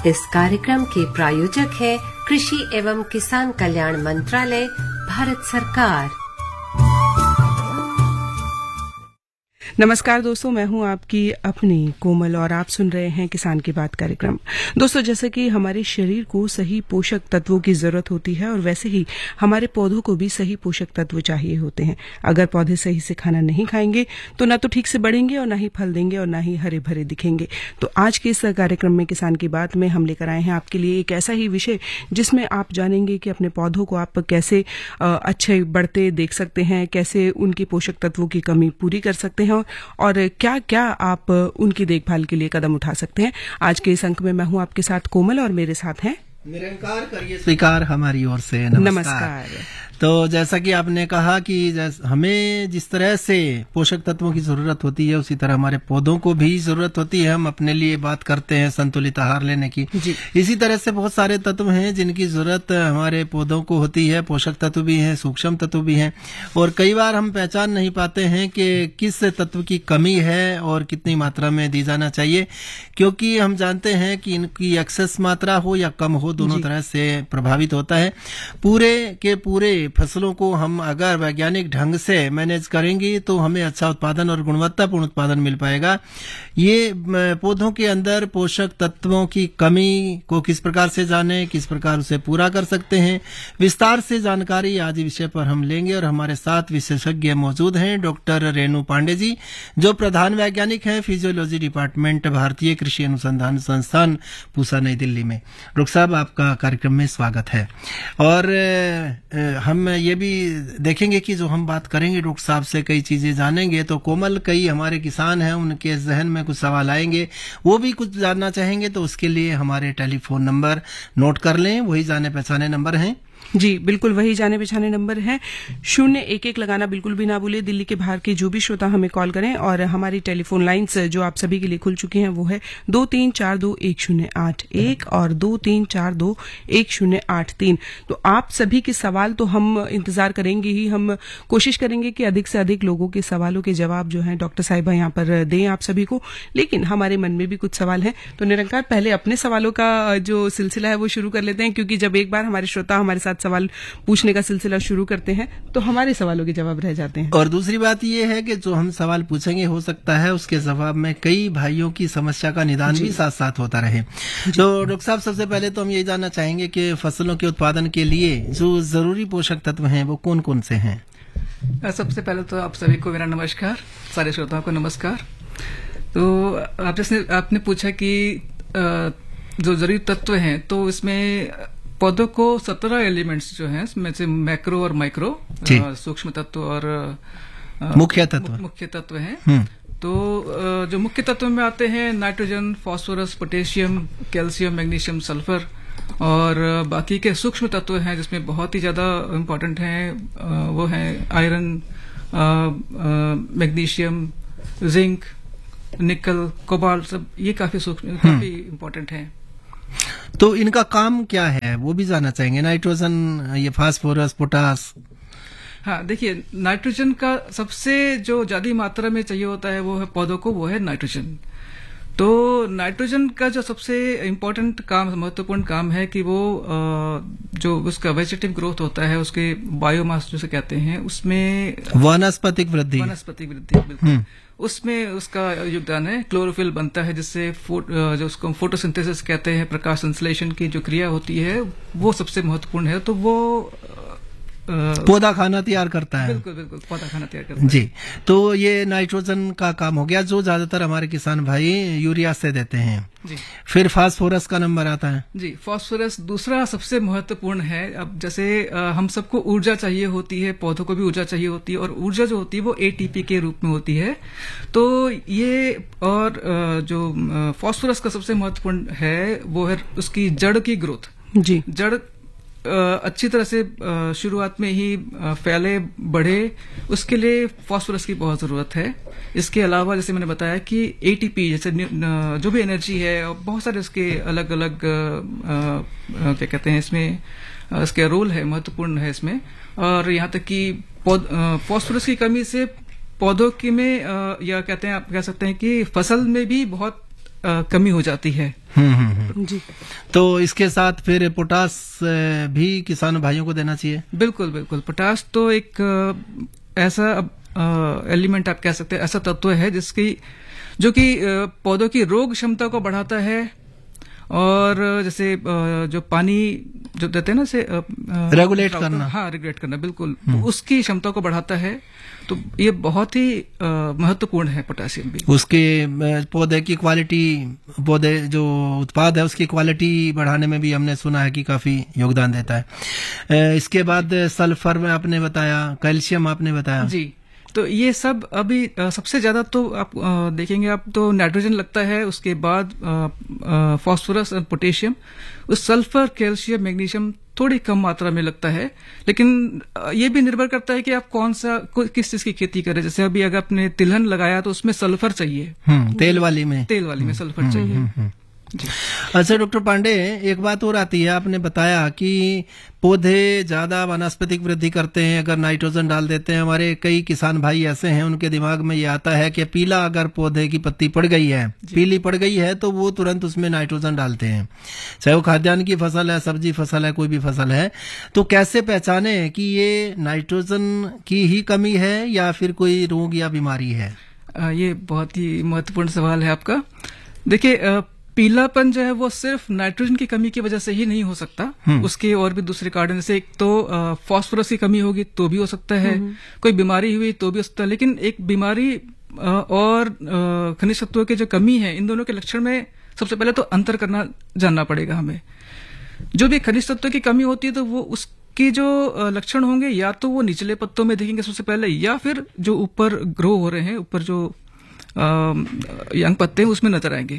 इस कार्यक्रम के प्रायोजक है कृषि एवं किसान कल्याण मंत्रालय, भारत सरकार। नमस्कार दोस्तों, मैं हूं आपकी अपनी कोमल और आप सुन रहे हैं किसान की बात कार्यक्रम। दोस्तों, जैसे कि हमारे शरीर को सही पोषक तत्वों की जरूरत होती है और वैसे ही हमारे पौधों को भी सही पोषक तत्व चाहिए होते हैं। अगर पौधे सही से खाना नहीं खाएंगे तो ना तो ठीक से बढ़ेंगे और ना ही फल देंगे और ना ही हरे भरे दिखेंगे। तो आज के इस कार्यक्रम में किसान की बात में हम लेकर आए हैं आपके लिए एक ऐसा ही विषय जिसमें आप जानेंगे कि अपने पौधों को आप कैसे अच्छे बढ़ते देख सकते हैं, कैसे उनकी पोषक तत्वों की कमी पूरी कर सकते हैं और क्या क्या आप उनकी देखभाल के लिए कदम उठा सकते हैं। आज के इस अंक में मैं हूं आपके साथ कोमल और मेरे साथ हैं निरंकार। करिए स्वीकार हमारी ओर से नमस्कार। तो जैसा कि आपने कहा कि हमें जिस तरह से पोषक तत्वों की जरूरत होती है उसी तरह हमारे पौधों को भी जरूरत होती है। हम अपने लिए बात करते हैं संतुलित आहार लेने की, इसी तरह से बहुत सारे तत्व हैं जिनकी जरूरत हमारे पौधों को होती है। पोषक तत्व भी हैं, सूक्ष्म तत्व भी हैं और कई बार हम पहचान नहीं पाते हैं कि किस तत्व की कमी है और कितनी मात्रा में दी जाना चाहिए, क्योंकि हम जानते हैं कि इनकी एक्सेस मात्रा हो या कम हो, दोनों तरह से प्रभावित होता है। पूरे के पूरे फसलों को हम अगर वैज्ञानिक ढंग से मैनेज करेंगे तो हमें अच्छा उत्पादन और गुणवत्तापूर्ण उत्पादन मिल पाएगा। ये पौधों के अंदर पोषक तत्वों की कमी को किस प्रकार से जाने, किस प्रकार उसे पूरा कर सकते हैं, विस्तार से जानकारी आज विषय पर हम लेंगे और हमारे साथ विशेषज्ञ मौजूद हैं। डॉक्टर रेणु पांडे जी, जो प्रधान वैज्ञानिक हैं फिजियोलॉजी डिपार्टमेंट, भारतीय कृषि अनुसंधान संस्थान, पूसा, नई दिल्ली में। डॉक्टर साहब, आपका कार्यक्रम में स्वागत है। और हम ये भी देखेंगे कि जो हम बात करेंगे डॉक्टर साहब से कई चीजें जानेंगे, तो कोमल कई हमारे किसान हैं, उनके जहन में कुछ सवाल आएंगे, वो भी कुछ जानना चाहेंगे, तो उसके लिए हमारे टेलीफोन नंबर नोट कर लें। वही जाने पहचाने नंबर हैं। जी बिल्कुल, वही जाने पहचाने नंबर है। 011 लगाना बिल्कुल भी ना भूले। दिल्ली के बाहर के जो भी श्रोता हमें कॉल करें और हमारी टेलीफोन लाइंस जो आप सभी के लिए खुल चुकी हैं वो है 23421081 और 23421083। तो आप सभी के सवाल तो हम इंतजार करेंगे ही, हम कोशिश करेंगे कि अधिक से अधिक लोगों के सवालों के जवाब जो है डॉक्टर साहिबा यहाँ पर दें आप सभी को। लेकिन हमारे मन में भी कुछ सवाल है, तो निरंकार पहले अपने सवालों का जो सिलसिला है वो शुरू कर लेते हैं, क्योंकि जब एक बार हमारे श्रोता हमारे साथ सवाल पूछने का सिलसिला शुरू करते हैं तो हमारे सवालों के जवाब रह जाते हैं। और दूसरी बात यह है कि जो हम सवाल पूछेंगे हो सकता है उसके जवाब में कई भाइयों की समस्या का निदान भी साथ साथ होता रहे। तो डॉक्टर साहब, सबसे पहले तो हम ये जानना चाहेंगे कि फसलों के उत्पादन के लिए जो जरूरी पोषक तत्व हैं वो कौन कौन से हैं? सबसे पहले तो आप सभी को मेरा नमस्कार, सारे श्रोताओं को नमस्कार। तो आपने पूछा कि जो जरूरी तत्व हैं, तो इसमें पौधों को 17 एलिमेंट्स जो हैं, इसमें से मैक्रो और माइक्रो, सूक्ष्म तत्व और मुख्य तत्व हैं। तो जो मुख्य तत्व में आते हैं nitrogen, phosphorus, potassium, calcium, magnesium, sulphur, और बाकी के सूक्ष्म तत्व हैं जिसमें बहुत ही ज्यादा इम्पोर्टेंट हैं वो हैं आयरन, मैग्नीशियम, जिंक, निकल, कोबाल्ट, सब ये काफी इम्पोर्टेंट हैं। तो इनका काम क्या है वो भी जानना चाहेंगे। नाइट्रोजन, ये फास्फोरस, पोटास। हाँ, देखिए, नाइट्रोजन का सबसे जो ज्यादा मात्रा में चाहिए होता है वो है पौधों को, वो है नाइट्रोजन। तो नाइट्रोजन का जो सबसे इम्पोर्टेंट काम, महत्वपूर्ण काम है कि वो जो उसका वेजिटेटिव ग्रोथ होता है, उसके बायोमास जिसे कहते हैं, उसमें वनस्पतिक वृद्धि बिल्कुल, उसमें उसका योगदान है। क्लोरोफिल बनता है जिससे जो उसको फोटोसिंथेसिस कहते हैं, प्रकाश संश्लेषण की जो क्रिया होती है वो सबसे महत्वपूर्ण है। तो वो पौधा खाना तैयार करता है। बिल्कुल, पौधा खाना तैयार करता है जी। तो ये नाइट्रोजन का काम हो गया, जो ज्यादातर हमारे किसान भाई यूरिया से देते हैं जी। फिर फास्फोरस का नंबर आता है जी। फास्फोरस दूसरा सबसे महत्वपूर्ण है। अब जैसे हम सबको ऊर्जा चाहिए होती है, पौधों को भी ऊर्जा चाहिए होती है, और ऊर्जा जो होती है वो एटीपी के रूप में होती है। तो ये और जो फास्फोरस का सबसे महत्वपूर्ण है वो है उसकी जड़ की ग्रोथ। जी। जड़ अच्छी तरह से शुरुआत में ही फैले, बढ़े, उसके लिए फास्फोरस की बहुत जरूरत है। इसके अलावा जैसे मैंने बताया कि एटीपी जैसे जो भी एनर्जी है, बहुत सारे इसके अलग अलग क्या कहते हैं इसमें इसके रोल है, महत्वपूर्ण है इसमें। और यहाँ तक कि फास्फोरस की कमी से पौधों की में या कहते हैं, आप कह सकते हैं कि फसल में भी बहुत कमी हो जाती है। जी। तो इसके साथ फिर पोटास भी किसान भाइयों को देना चाहिए। बिल्कुल बिल्कुल, पोटास तो एक ऐसा एलिमेंट आप कह सकते हैं, ऐसा तत्व है जो कि पौधों की रोग क्षमता को बढ़ाता है, और जैसे जो पानी जो देते हैं ना से रेगुलेट करना, हाँ रेगुलेट करना, बिल्कुल, तो उसकी क्षमता को बढ़ाता है। तो ये बहुत ही महत्वपूर्ण है पोटेशियम भी। उसके पौधे की क्वालिटी, पौधे जो उत्पाद है उसकी क्वालिटी बढ़ाने में भी हमने सुना है कि काफी योगदान देता है। इसके बाद सल्फर में आपने बताया, कैल्शियम आपने बताया। जी, तो ये सब अभी सबसे ज्यादा तो आप देखेंगे आप तो नाइट्रोजन लगता है, उसके बाद फास्फोरस और पोटेशियम, उस सल्फर, कैल्शियम, मैग्नीशियम थोड़ी कम मात्रा में लगता है। लेकिन ये भी निर्भर करता है कि आप किस चीज की खेती करें। जैसे अभी अगर आपने तिलहन लगाया तो उसमें सल्फर चाहिए, तेल वाली में सल्फर चाहिए। अच्छा डॉक्टर पांडे, एक बात और आती है, आपने बताया कि पौधे ज्यादा वनस्पतिक वृद्धि करते हैं अगर नाइट्रोजन डाल देते हैं। हमारे कई किसान भाई ऐसे हैं, उनके दिमाग में ये आता है कि पीला अगर पौधे की पत्ती पड़ गई है, पीली पड़ गई है, तो वो तुरंत उसमें नाइट्रोजन डालते हैं, चाहे वो खाद्यान्न की फसल है, सब्जी फसल है, कोई भी फसल है। तो कैसे पहचाने कि ये नाइट्रोजन की ही कमी है या फिर कोई रोग या बीमारी है? ये बहुत ही महत्वपूर्ण सवाल है आपका। देखिए, पीलापन जो है वो सिर्फ नाइट्रोजन की कमी की वजह से ही नहीं हो सकता, उसके और भी दूसरे कारण, जैसे एक तो फास्फोरस की कमी होगी तो भी हो सकता है, कोई बीमारी हुई तो भी हो सकता है। लेकिन एक बीमारी और खनिज तत्वों की जो कमी है, इन दोनों के लक्षण में सबसे पहले तो अंतर जानना पड़ेगा हमें। जो भी खनिज तत्वों की कमी होती है तो वो उसकी जो लक्षण होंगे, या तो वो निचले पत्तों में दिखेंगे सबसे पहले, या फिर जो ऊपर ग्रो हो रहे हैं, ऊपर जो यंग पत्ते हैं उसमें नजर आएंगे।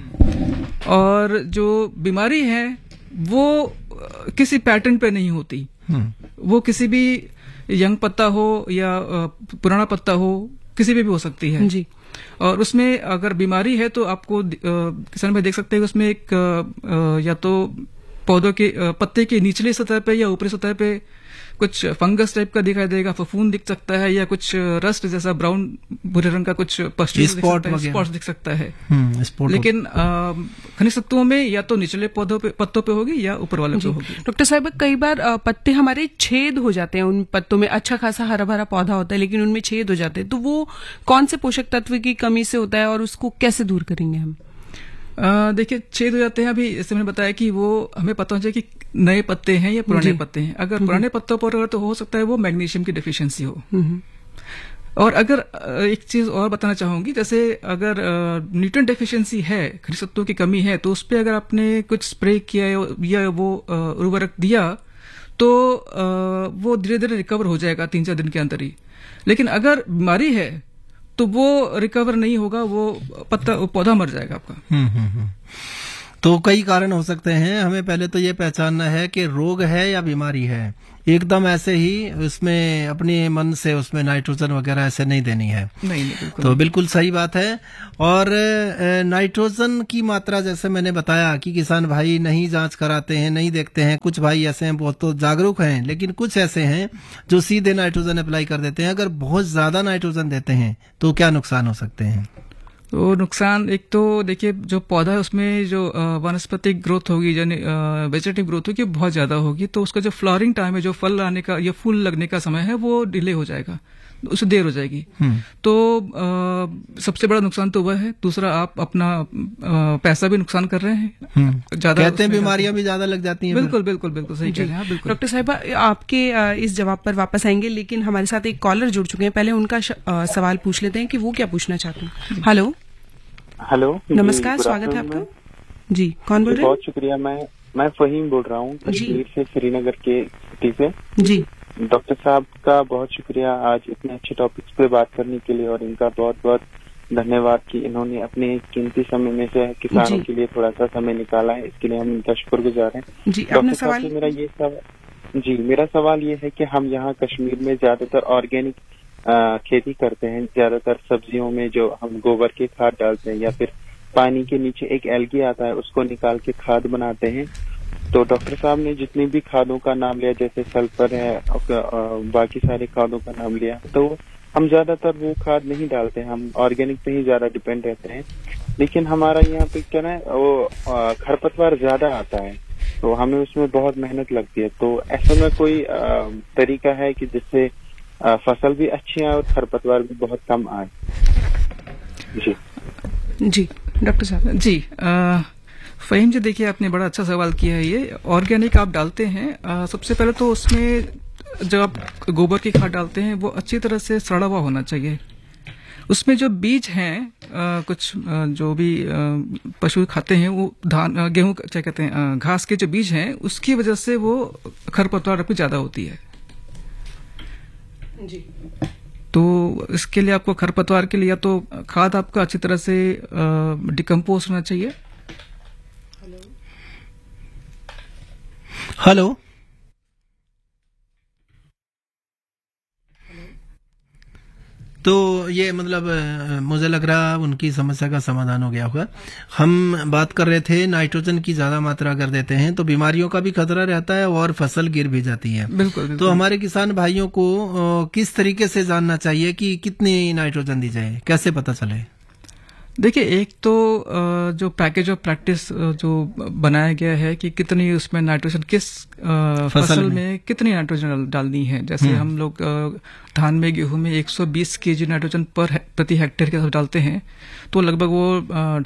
और जो बीमारी है वो किसी पैटर्न पे नहीं होती, वो किसी भी यंग पत्ता हो या पुराना पत्ता हो, किसी पे भी हो सकती है जी। और उसमें अगर बीमारी है तो आपको किसान भाई देख सकते हैं उसमें एक या तो पौधों के पत्ते की निचली सतह पे या ऊपरी सतह पे कुछ फंगस टाइप का दिखाई देगा, फफूंद दिख सकता है, या कुछ रस्ट जैसा ब्राउन भूरे रंग का कुछ स्पॉट्स दिख सकता है। लेकिन खनिज तत्वों में या तो निचले पत्तों पे होगी या ऊपर वाले पे होगी। डॉक्टर साहब, कई बार पत्ते हमारे छेद हो जाते हैं, उन पत्तों में अच्छा खासा हरा भरा पौधा होता है लेकिन उनमें छेद हो जाते हैं, तो वो कौन से पोषक तत्व की कमी से होता है और उसको कैसे दूर करेंगे हम? देखिए, छेद हो जाते हैं, अभी जैसे मैंने बताया कि वो हमें पता होना चाहिए कि नए पत्ते हैं या पुराने पत्ते हैं। अगर पुराने पत्तों पर तो हो सकता है वो मैग्नीशियम की डेफिशिएंसी हो। और अगर एक चीज और बताना चाहूंगी, जैसे अगर न्यूट्रिएंट डेफिशिएंसी है, खनिज तत्वों की कमी है, तो उस पर अगर आपने कुछ स्प्रे किया या वो उर्वरक दिया तो वो धीरे धीरे रिकवर हो जाएगा 3-4 दिन के अंदर ही। लेकिन अगर बीमारी है तो वो रिकवर नहीं होगा, वो पौधा मर जाएगा आपका। तो कई कारण हो सकते हैं, हमें पहले तो ये पहचानना है कि रोग है या बीमारी है। एकदम ऐसे ही उसमें अपने मन से उसमें नाइट्रोजन वगैरह ऐसे नहीं देनी है। नहीं, तो बिल्कुल सही बात है। और नाइट्रोजन की मात्रा जैसे मैंने बताया कि किसान भाई नहीं जांच कराते हैं, नहीं देखते हैं। कुछ भाई ऐसे हैं, बहुत तो जागरूक हैं, लेकिन कुछ ऐसे हैं जो सीधे नाइट्रोजन अप्लाई कर देते हैं। अगर बहुत ज्यादा नाइट्रोजन देते हैं तो क्या नुकसान हो सकते हैं? तो नुकसान, एक तो देखिए जो पौधा है उसमें जो वनस्पतिक ग्रोथ होगी, यानी वेजिटेटिव ग्रोथ होगी, बहुत ज्यादा होगी, तो उसका जो फ्लावरिंग टाइम है, जो फल आने का या फूल लगने का समय है, वो डिले हो जाएगा, उससे देर हो जाएगी। तो सबसे बड़ा नुकसान तो वह है। दूसरा, आप अपना पैसा भी नुकसान कर रहे हैं। ज्यादा कहते हैं बीमारियां भी ज्यादा लग जाती हैं। बिल्कुल बिल्कुल बिल्कुल सही कह रहे हैं। बिल्कुल डॉक्टर साहिबा, आपके इस जवाब पर वापस आएंगे, लेकिन हमारे साथ एक कॉलर जुड़ चुके हैं। पहले उनका सवाल पूछ लेते हैं कि वो क्या पूछना चाहते हैं। हेलो, नमस्कार, स्वागत है आपका। जी, कौन बोल रहे हैं? बहुत शुक्रिया। मैं फहीम बोल रहा हूँ कश्मीर से, श्रीनगर के सिटी से। जी, डॉक्टर साहब का बहुत शुक्रिया आज इतने अच्छे टॉपिक्स पे बात करने के लिए, और इनका बहुत बहुत धन्यवाद कि इन्होंने अपने कीमती समय में से किसानों के लिए थोड़ा सा समय निकाला है। इसके लिए हम इनका शुक्रगुजार हैं। डॉक्टर साहब से मेरा सवाल ये है कि हम यहाँ कश्मीर में ज्यादातर ऑर्गेनिक खेती करते हैं। ज्यादातर सब्जियों में जो हम गोबर की खाद डालते हैं, या फिर पानी के नीचे एक एल्गी आता है उसको निकाल के खाद बनाते हैं। तो डॉक्टर साहब ने जितनी भी खादों का नाम लिया, जैसे सल्फर है, बाकी सारे खादों का नाम लिया, तो हम ज्यादातर वो खाद नहीं डालते हैं, हम ऑर्गेनिक पे ही ज्यादा डिपेंड रहते हैं। लेकिन हमारा यहाँ पे क्या है, वो खरपतवार ज्यादा आता है, तो हमें उसमें बहुत मेहनत लगती है। तो ऐसे में कोई तरीका है कि जिससे फसल भी अच्छी आए और खरपतवार भी बहुत कम आए? जी डॉक्टर साहब। जी फहीम जी, देखिए आपने बड़ा अच्छा सवाल किया है। ये ऑर्गेनिक आप डालते हैं, सबसे पहले तो उसमें जब आप गोबर की खाद डालते हैं वो अच्छी तरह से सड़ा हुआ होना चाहिए। उसमें जो बीज हैं, कुछ जो भी पशु खाते हैं, वो धान गेहूं क्या कहते हैं, घास के जो बीज हैं, उसकी वजह से वो खरपतवार भी ज्यादा होती है। जी। तो इसके लिए आपको खरपतवार के लिए या तो खाद आपका अच्छी तरह से डिकम्पोज होना चाहिए। हेलो। तो ये मतलब मुझे लग रहा उनकी समस्या का समाधान हो गया होगा। हम बात कर रहे थे नाइट्रोजन की ज्यादा मात्रा कर देते हैं तो बीमारियों का भी खतरा रहता है और फसल गिर भी जाती है। बिल्कुल। तो हमारे किसान भाइयों को किस तरीके से जानना चाहिए कि कितनी नाइट्रोजन दी जाए, कैसे पता चले? देखिए, एक तो जो पैकेज ऑफ प्रैक्टिस जो बनाया गया है कि कितनी उसमें नाइट्रोजन किस फसल में कितनी नाइट्रोजन डालनी है। जैसे हम लोग धान में, गेहूं में 120 केजी नाइट्रोजन प्रति हेक्टेयर के डालते हैं, तो लगभग वो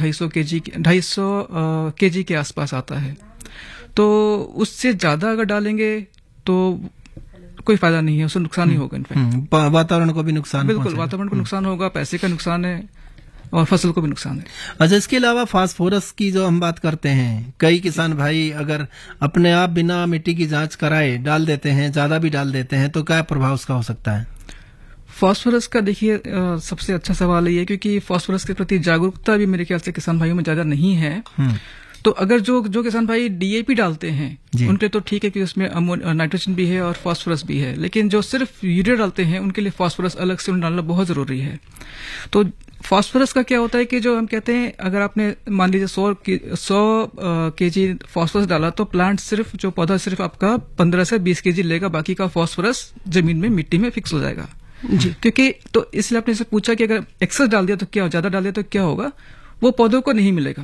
250 केजी के आसपास आता है। तो उससे ज्यादा अगर डालेंगे तो कोई फायदा नहीं है, उससे नुकसान ही होगा। इनफैक्ट वातावरण को भी नुकसान, बिल्कुल वातावरण को नुकसान होगा, पैसे का नुकसान है और फसल को भी नुकसान है। अच्छा, इसके अलावा फास्फोरस की जो हम बात करते हैं, कई किसान भाई अगर अपने आप बिना मिट्टी की जांच कराए डाल देते हैं, ज्यादा भी डाल देते हैं, तो क्या प्रभाव उसका हो सकता है? फास्फोरस का देखिए सबसे अच्छा सवाल ये है, क्योंकि फास्फोरस के प्रति जागरूकता भी मेरे ख्याल से किसान भाइयों में ज्यादा नहीं है। तो अगर जो किसान भाई डीएपी डालते हैं उनके तो ठीक है कि उसमें नाइट्रोजन भी है और फास्फोरस भी है, लेकिन जो सिर्फ यूरिया डालते हैं उनके लिए फास्फोरस अलग से डालना बहुत जरूरी है। तो फास्फोरस का क्या होता है कि जो हम कहते हैं, अगर आपने मान लीजिए 100 केजी फास्फोरस डाला तो प्लांट सिर्फ जो पौधा सिर्फ आपका 15 से 20 केजी लेगा, बाकी का फास्फोरस जमीन में मिट्टी में फिक्स हो जाएगा। जी, क्योंकि तो इसलिए आपने से पूछा कि अगर एक्सेस डाल दिया तो क्या, ज्यादा डाल दिया तो क्या होगा, वो पौधों को नहीं मिलेगा।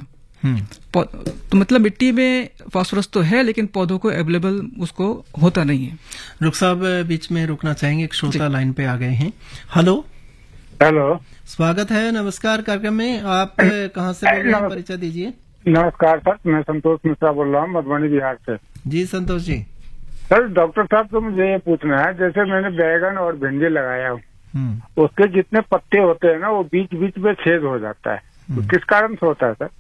तो मतलब मिट्टी में फास्फोरस तो है लेकिन पौधों को अवेलेबल उसको होता नहीं है। रुख साहब बीच में रुकना चाहेंगे, एक श्रोता लाइन पे आ गए हैं। हेलो। हेलो, स्वागत है, नमस्कार कार्यक्रम में। आप कहाँ से बोल रहे हैं, परिचय दीजिए। नमस्कार सर, मैं संतोष मिश्रा बोल रहा हूँ, मधुबनी बिहार से। जी संतोष जी। सर डॉक्टर साहब को मुझे ये पूछना है, जैसे मैंने बैगन और भिंडी लगाया हूँ, उसके जितने पत्ते होते हैं ना वो बीच बीच में छेद हो जाता है, तो किस कारण से होता है सर?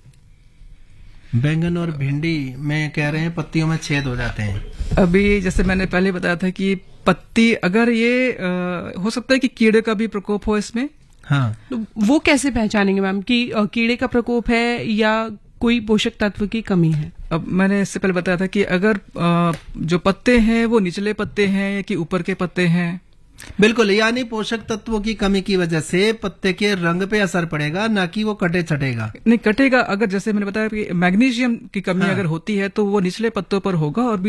बैंगन और भिंडी में कह रहे हैं पत्तियों में छेद हो जाते हैं। अभी जैसे मैंने पहले बताया था कि पत्ती, अगर ये हो सकता है कि कीड़े का भी प्रकोप हो इसमें। हाँ, तो वो कैसे पहचानेंगे मैम कि कीड़े का प्रकोप है या कोई पोषक तत्व की कमी है? अब मैंने इससे पहले बताया था कि अगर जो पत्ते हैं वो निचले पत्ते हैं कि ऊपर के पत्ते हैं। बिल्कुल, यानी पोषक तत्वों की कमी की वजह से पत्ते के रंग पे असर पड़ेगा, ना कि वो कटे छटेगा। नहीं कटेगा, अगर जैसे मैंने बताया कि मैग्नीशियम की कमी अगर होती है तो वो निचले पत्तों पर होगा और